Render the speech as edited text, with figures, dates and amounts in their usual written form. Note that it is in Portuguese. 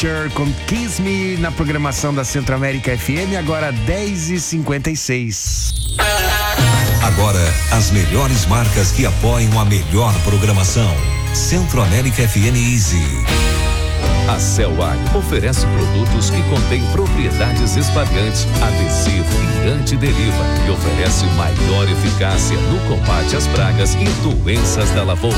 Future com Kiss Me na programação da Centro-América FM, agora 10h56. Agora, as melhores marcas que apoiam a melhor programação. Centro-América FM Easy. A Celway oferece produtos que contêm propriedades espalhantes, adesivo e antideriva e oferece maior eficácia no combate às pragas e doenças da lavoura.